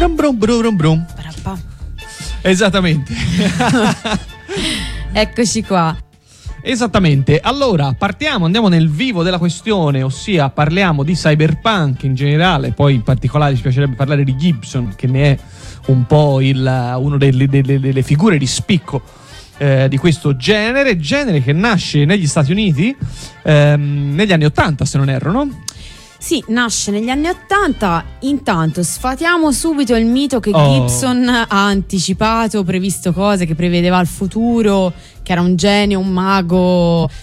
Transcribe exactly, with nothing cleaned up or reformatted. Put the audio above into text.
Brum brum brum brum brum. Esattamente. Eccoci qua. Esattamente, allora partiamo, andiamo nel vivo della questione, ossia parliamo di cyberpunk in generale, poi in particolare ci piacerebbe parlare di Gibson, che ne è un po' il, uno delle, delle, delle figure di spicco eh, di questo genere, genere che nasce negli Stati Uniti ehm, negli anni ottanta, se non erro, no? Sì, nasce negli anni ottanta. Intanto sfatiamo subito il mito che Oh. Gibson ha anticipato, previsto cose, che prevedeva il futuro, che era un genio, un mago